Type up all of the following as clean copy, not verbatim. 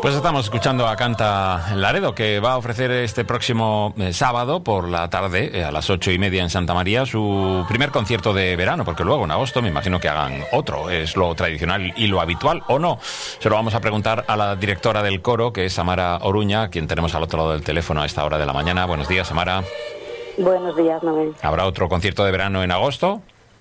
Pues estamos escuchando a Canta Laredo, que va a ofrecer este próximo sábado por la tarde, a las 8:30 en Santa María, su primer concierto de verano, porque luego en agosto me imagino que hagan otro. Es lo tradicional y lo habitual, ¿o no? Se lo vamos a preguntar a la directora del coro, que es Samara Oruña, quien tenemos al otro lado del teléfono a esta hora de la mañana. Buenos días, Samara. Buenos días, Noel. ¿Habrá otro concierto de verano en agosto?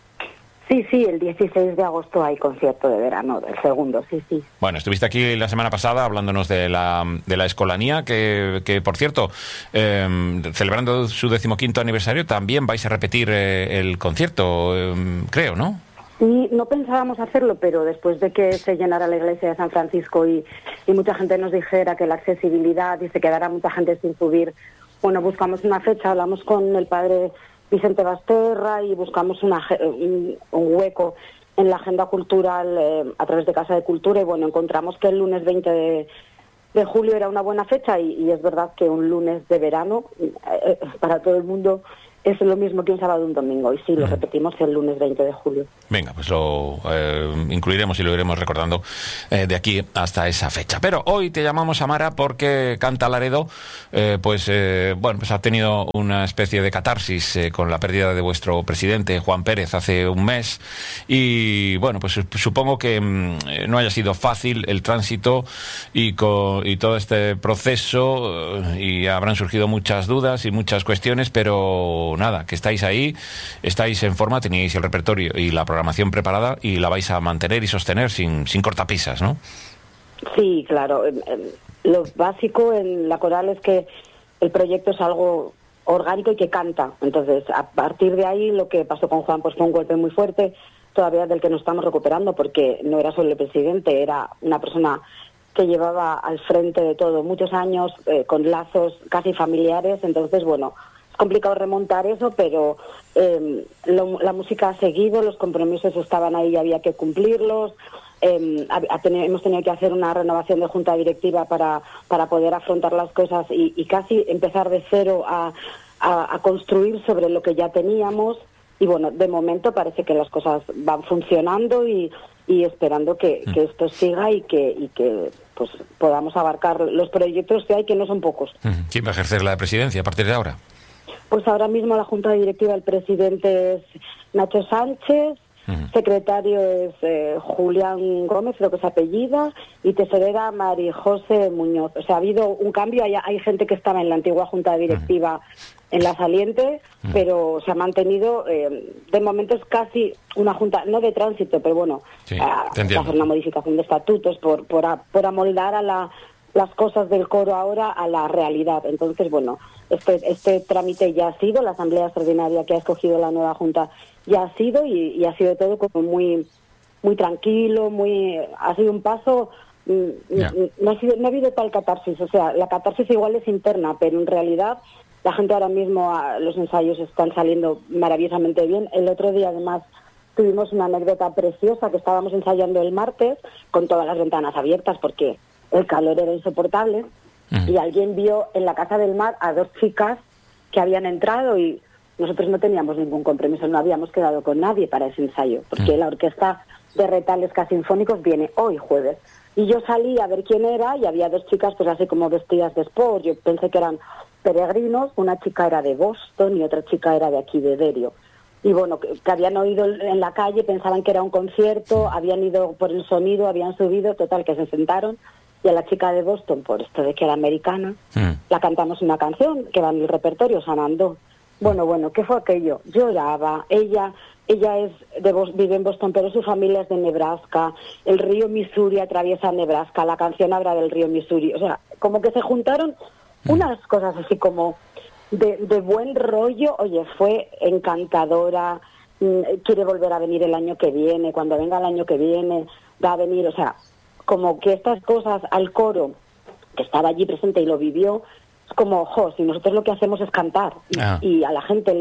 Sí, el 16 de agosto hay concierto de verano, el segundo, sí. Bueno, estuviste aquí la semana pasada hablándonos de la Escolanía, que por cierto, celebrando su 15º aniversario, también vais a repetir el concierto, creo, ¿no? Sí, no pensábamos hacerlo, pero después de que se llenara la iglesia de San Francisco y mucha gente nos dijera que la accesibilidad y se quedara mucha gente sin subir, bueno, buscamos una fecha, hablamos con el padre Vicente Basterra y buscamos un hueco en la agenda cultural a través de Casa de Cultura y bueno, encontramos que el lunes 20 de julio era una buena fecha y es verdad que un lunes de verano para todo el mundo es lo mismo que un sábado o un domingo y sí, lo repetimos el lunes 20 de julio. Venga, pues lo incluiremos y lo iremos recordando de aquí hasta esa fecha. Pero hoy te llamamos, Samara, porque Canta Laredo pues ha tenido una especie de catarsis con la pérdida de vuestro presidente, Juan Pérez, hace un mes. Y bueno, pues supongo que no haya sido fácil el tránsito y todo este proceso y habrán surgido muchas dudas y muchas cuestiones, pero nada, que estáis ahí, estáis en forma, teníais el repertorio y la programación preparada y la vais a mantener y sostener sin cortapisas, ¿no? Sí, claro. Lo básico en la coral es que el proyecto es algo orgánico y que canta. Entonces, a partir de ahí, lo que pasó con Juan pues fue un golpe muy fuerte, todavía del que nos estamos recuperando, porque no era solo el presidente, era una persona que llevaba al frente de todo muchos años, con lazos casi familiares. Entonces, bueno, es complicado remontar eso, pero la música ha seguido, los compromisos estaban ahí y había que cumplirlos. Hemos tenido que hacer una renovación de junta directiva para poder afrontar las cosas y casi empezar de cero a construir sobre lo que ya teníamos. Y bueno, de momento parece que las cosas van funcionando y esperando que esto siga y que pues podamos abarcar los proyectos que hay, que no son pocos. ¿Quién va a ejercer la presidencia a partir de ahora? Pues ahora mismo la junta directiva, el presidente es Nacho Sánchez, secretario es Julián Gómez, creo que es apellida, y tesorera María José Muñoz. O sea, ha habido un cambio, hay gente que estaba en la antigua junta directiva en la saliente, pero se ha mantenido, de momento es casi una junta, no de tránsito, pero bueno, sí, hacer una modificación de estatutos por amoldar a las cosas del coro ahora a la realidad. Entonces, bueno, este trámite ya ha sido, la asamblea extraordinaria que ha escogido la nueva junta ya ha sido y ha sido todo como muy tranquilo, ha sido un paso, no ha habido tal catarsis. O sea, la catarsis igual es interna, pero en realidad la gente ahora mismo, los ensayos están saliendo maravillosamente bien. El otro día además tuvimos una anécdota preciosa, que estábamos ensayando el martes con todas las ventanas abiertas porque el calor era insoportable, y alguien vio en la Casa del Mar a dos chicas que habían entrado y nosotros no teníamos ningún compromiso, no habíamos quedado con nadie para ese ensayo, porque la orquesta de Retales Sinfónicos viene hoy jueves. Y yo salí a ver quién era y había dos chicas pues así como vestidas de sport. Yo pensé que eran peregrinos, una chica era de Boston y otra chica era de aquí de Derio. Y bueno, que habían oído en la calle, pensaban que era un concierto, habían ido por el sonido, habían subido, total, que se sentaron. Y a la chica de Boston, por esto de que era americana, la cantamos una canción que va en el repertorio, Sanandó. Bueno, ¿qué fue aquello? Lloraba. Ella vive en Boston, pero su familia es de Nebraska. El río Missouri atraviesa Nebraska. La canción habla del río Missouri. O sea, como que se juntaron unas cosas así como de buen rollo. Oye, fue encantadora. Quiere volver a venir el año que viene. Cuando venga el año que viene, va a venir. O sea, como que estas cosas al coro, que estaba allí presente y lo vivió, es como, si nosotros lo que hacemos es cantar y a la gente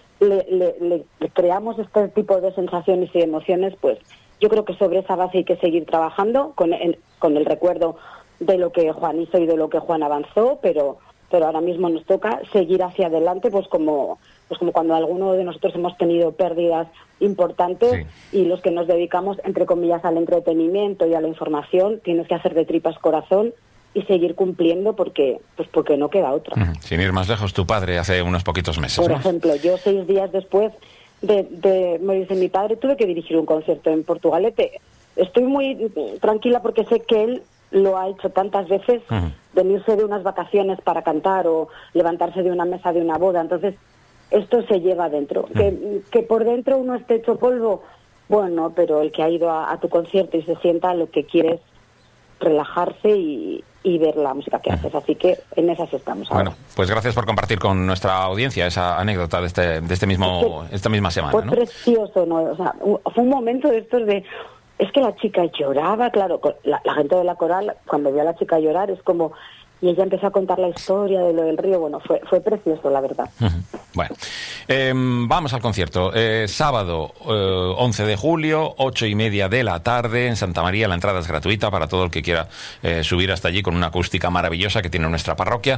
le creamos este tipo de sensaciones y emociones, pues yo creo que sobre esa base hay que seguir trabajando con el recuerdo de lo que Juan hizo y de lo que Juan avanzó, pero ahora mismo nos toca seguir hacia adelante, pues como cuando alguno de nosotros hemos tenido pérdidas importantes, y los que nos dedicamos, entre comillas, al entretenimiento y a la información, tienes que hacer de tripas corazón y seguir cumpliendo porque no queda otra. Sin ir más lejos, tu padre hace unos poquitos meses, Por ¿no? ejemplo, yo 6 días después de morirse mi padre tuve que dirigir un concierto en Portugalete. Estoy muy tranquila porque sé que él lo ha hecho tantas veces, venirse de unas vacaciones para cantar o levantarse de una mesa de una boda. Entonces, esto se lleva dentro. Que por dentro uno esté hecho polvo, bueno, pero el que ha ido a tu concierto y se sienta, lo que quiere es relajarse y ver la música que haces. Así que en esas estamos ahora. Bueno, pues gracias por compartir con nuestra audiencia esa anécdota de esta misma semana, fue ¿no? precioso, ¿no? O sea, fue un momento de estos de... Es que la chica lloraba, claro, la gente de la coral, cuando vio a la chica llorar, es como... Y ella empezó a contar la historia de lo del río. Bueno, fue precioso, la verdad. Bueno, vamos al concierto. Sábado 11 de julio, 8:30 de la tarde, en Santa María. La entrada es gratuita para todo el que quiera subir hasta allí con una acústica maravillosa que tiene nuestra parroquia.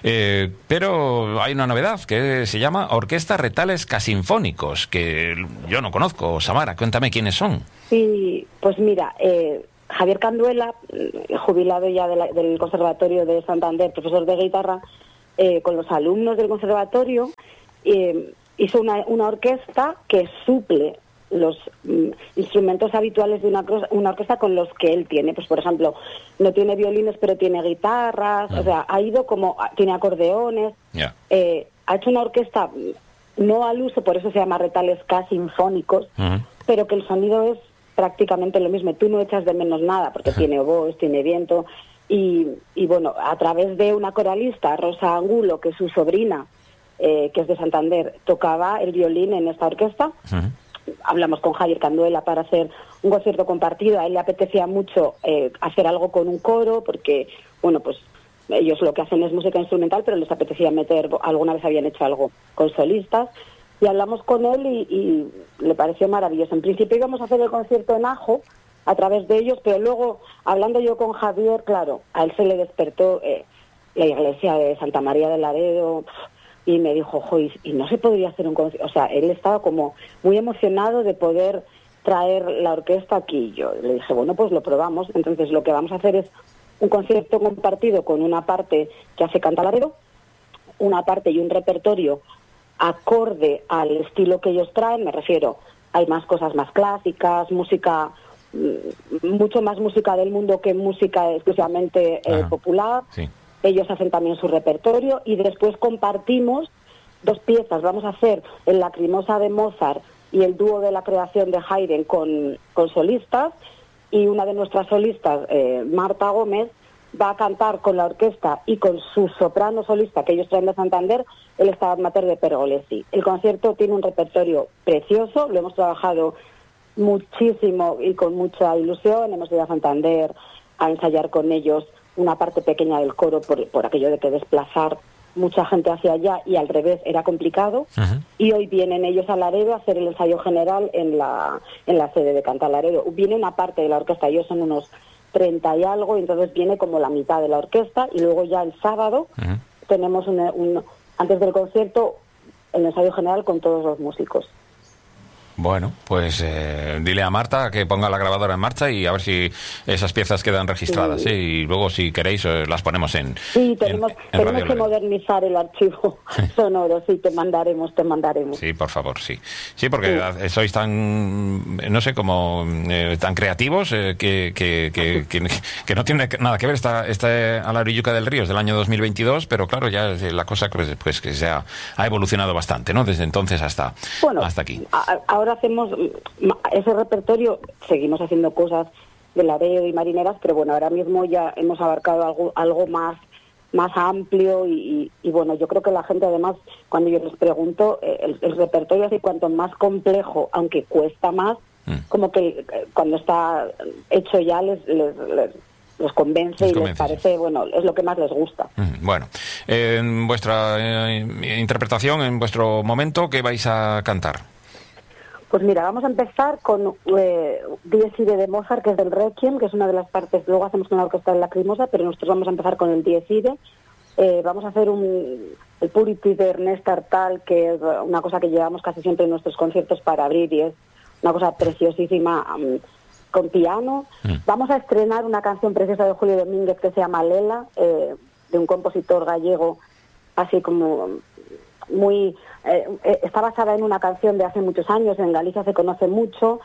Pero hay una novedad que se llama Orquesta Retales Casinfónicos, que yo no conozco. Samara, cuéntame quiénes son. Sí, pues mira... Javier Canduela, jubilado ya del Conservatorio de Santander, profesor de guitarra, con los alumnos del conservatorio, hizo una orquesta que suple los instrumentos habituales de una orquesta con los que él tiene. Pues, por ejemplo, no tiene violines, pero tiene guitarras, o sea, ha ido como... Tiene acordeones. Yeah. Ha hecho una orquesta no al uso, por eso se llama Retales Casinfónicos, pero que el sonido es prácticamente lo mismo. Tú no echas de menos nada porque tiene oboes, tiene viento y bueno, a través de una coralista, Rosa Angulo, que es su sobrina, que es de Santander, tocaba el violín en esta orquesta. Hablamos con Javier Canduela para hacer un concierto compartido. A él le apetecía mucho hacer algo con un coro porque, bueno, pues ellos lo que hacen es música instrumental, pero les apetecía meter, alguna vez habían hecho algo con solistas. Y hablamos con él y le pareció maravilloso. En principio íbamos a hacer el concierto en Ajo a través de ellos, pero luego, hablando yo con Javier, claro, a él se le despertó la iglesia de Santa María del Laredo y me dijo, "Joy, y no se podría hacer un concierto". O sea, él estaba como muy emocionado de poder traer la orquesta aquí. Yo le dije, bueno, pues lo probamos. Entonces lo que vamos a hacer es un concierto compartido con una parte que hace Canta Laredo, una parte y un repertorio acorde al estilo que ellos traen. Me refiero, hay más cosas más clásicas, música, mucho más música del mundo que música exclusivamente popular. Sí. Ellos hacen también su repertorio y después compartimos 2 piezas. Vamos a hacer el Lacrimosa de Mozart y el dúo de la creación de Haydn con solistas, y una de nuestras solistas, Marta Gómez, va a cantar con la orquesta y con su soprano solista que ellos traen de Santander, el Stabat Mater de Pergolesi. El concierto tiene un repertorio precioso, lo hemos trabajado muchísimo y con mucha ilusión. Hemos ido a Santander a ensayar con ellos una parte pequeña del coro por aquello de que desplazar mucha gente hacia allá y al revés era complicado. Y hoy vienen ellos a Laredo a hacer el ensayo general en la sede de Canta Laredo. Viene una parte de la orquesta, ellos son unos 30 y algo, y entonces viene como la mitad de la orquesta, y luego ya el sábado tenemos antes del concierto el ensayo general con todos los músicos. Bueno, pues dile a Marta que ponga la grabadora en marcha y a ver si esas piezas quedan registradas. Sí. Y luego, si queréis, las ponemos en... Sí, tenemos que modernizar el archivo sonoro. Sí, te mandaremos. Sí, por favor, sí. Sí, porque sois tan, no sé, como tan creativos que no tiene nada que ver. Está a la orilluca del río, es del año 2022, pero claro, ya la cosa pues que se ha evolucionado bastante, ¿no? Desde entonces hasta aquí. Ahora hacemos ese repertorio, seguimos haciendo cosas de Laredo y marineras, pero bueno, ahora mismo ya hemos abarcado algo más amplio y bueno, yo creo que la gente, además, cuando yo les pregunto, el repertorio así, cuanto más complejo, aunque cuesta más, como que cuando está hecho ya les convence y les parece, bueno, es lo que más les gusta. Bueno, en vuestra interpretación, en vuestro momento, ¿qué vais a cantar? Pues mira, vamos a empezar con Dies Irae de Mozart, que es del Requiem, que es una de las partes. Luego hacemos con la orquesta de Lacrimosa, pero nosotros vamos a empezar con el Dies Irae. Vamos a hacer el Purity de Ernest Artal, que es una cosa que llevamos casi siempre en nuestros conciertos para abrir, y es una cosa preciosísima, con piano. Vamos a estrenar una canción preciosa de Julio Domínguez que se llama Lela, de un compositor gallego, así como muy... está basada en una canción de hace muchos años, en Galicia se conoce mucho,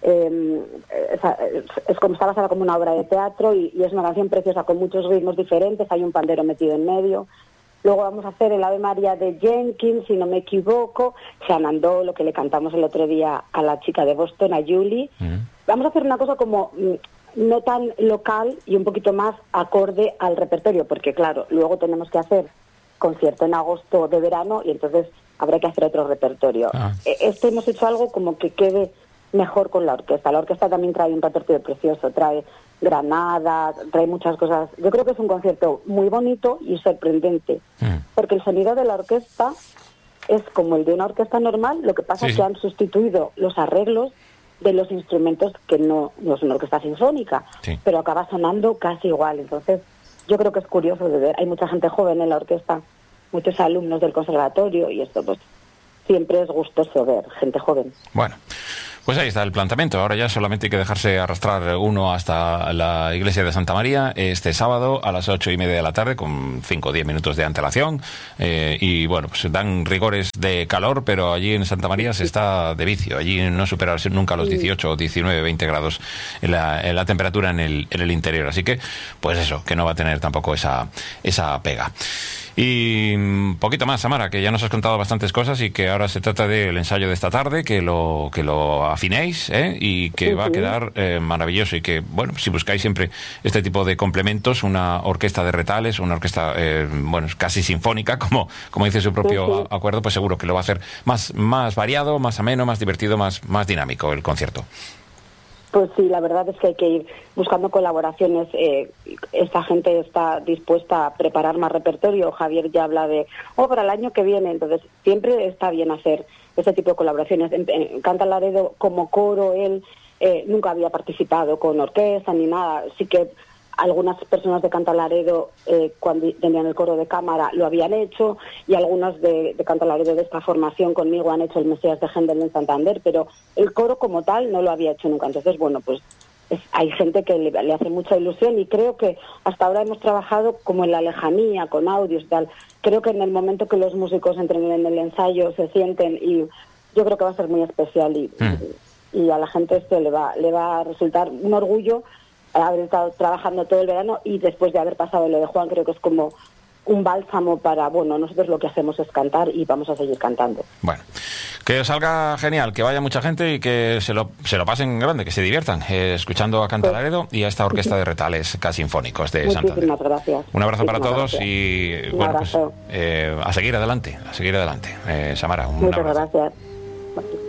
es como está basada como una obra de teatro y es una canción preciosa con muchos ritmos diferentes, hay un pandero metido en medio. Luego vamos a hacer el Ave María de Jenkins, si no me equivoco, Shenandoah, lo que le cantamos el otro día a la chica de Boston, a Julie. Vamos a hacer una cosa como no tan local y un poquito más acorde al repertorio, porque claro, luego tenemos que hacer concierto en agosto de verano y entonces habrá que hacer otro repertorio. Hemos hecho algo como que quede mejor con la orquesta. La orquesta también trae un repertorio precioso, trae Granada, trae muchas cosas. Yo creo que es un concierto muy bonito y sorprendente, porque el sonido de la orquesta es como el de una orquesta normal, lo que pasa es que han sustituido los arreglos de los instrumentos que no es una orquesta sinfónica, pero acaba sonando casi igual. Entonces, yo creo que es curioso de ver. Hay mucha gente joven en la orquesta, muchos alumnos del conservatorio, y esto pues siempre es gustoso ver gente joven. Bueno, pues ahí está el planteamiento. Ahora ya solamente hay que dejarse arrastrar uno hasta la iglesia de Santa María este sábado a las 8:30 de la tarde, con 5 o 10 minutos de antelación. Y bueno, pues dan rigores de calor, pero allí en Santa María se está de vicio. Allí no supera nunca los 18, 19, 20 grados en la temperatura en el interior. Así que, pues eso, que no va a tener tampoco esa pega. Y un poquito más, Samara, que ya nos has contado bastantes cosas y que ahora se trata del ensayo de esta tarde, que lo afinéis, y que va a quedar maravilloso, y que, bueno, si buscáis siempre este tipo de complementos, una orquesta de retales, una orquesta, bueno, casi sinfónica, como dice su propio acuerdo, pues seguro que lo va a hacer más variado, más ameno, más divertido, más dinámico el concierto. Pues sí, la verdad es que hay que ir buscando colaboraciones. Esta gente está dispuesta a preparar más repertorio. Javier ya habla de, para el año que viene. Entonces, siempre está bien hacer este tipo de colaboraciones. En Canta Laredo, como coro, él nunca había participado con orquesta ni nada. Sí que algunas personas de Canta Laredo, cuando tenían el coro de cámara, lo habían hecho, y algunos de Canta Laredo de esta formación conmigo han hecho el Mesías de Händel en Santander, pero el coro como tal no lo había hecho nunca. Entonces, bueno, pues hay gente que le hace mucha ilusión, y creo que hasta ahora hemos trabajado como en la lejanía, con audios y tal. Creo que en el momento que los músicos entren en el ensayo se sienten, y yo creo que va a ser muy especial, y a la gente esto le va a resultar un orgullo haber estado trabajando todo el verano, y después de haber pasado lo de Juan, creo que es como un bálsamo para, bueno, nosotros lo que hacemos es cantar y vamos a seguir cantando. Bueno, que salga genial, que vaya mucha gente y que se lo pasen grande, que se diviertan escuchando a Canta Laredo y a esta orquesta de retales casi sinfónicos de Santander. Muchísimas gracias. Un abrazo para todos y bueno, pues, a seguir adelante, Samara. Muchas gracias.